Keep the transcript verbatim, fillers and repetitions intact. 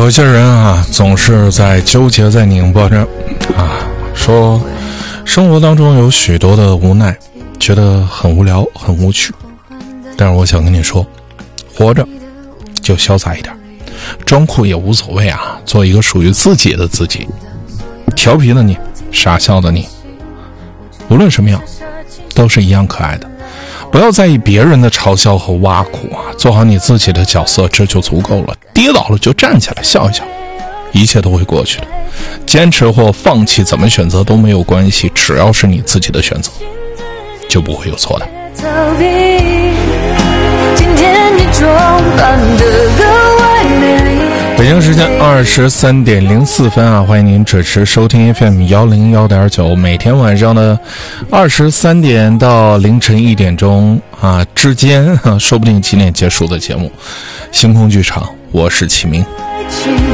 有些人啊，总是在纠结，在拧巴着啊，说生活当中有许多的无奈，觉得很无聊很无趣。但是我想跟你说，活着就潇洒一点，装酷也无所谓啊，做一个属于自己的自己。调皮的你，傻笑的你，无论什么样都是一样可爱的。不要在意别人的嘲笑和挖苦啊，做好你自己的角色，这就足够了。跌倒了就站起来笑一笑，一切都会过去的。坚持或放弃，怎么选择都没有关系，只要是你自己的选择，就不会有错的。今天你装扮得格外美丽。北京时间二十三点零四分啊，欢迎您准时收听 F M 幺零幺点九，每天晚上的二十三点到凌晨一点钟啊之间啊，说不定几点结束的节目《星空剧场》，我是启明。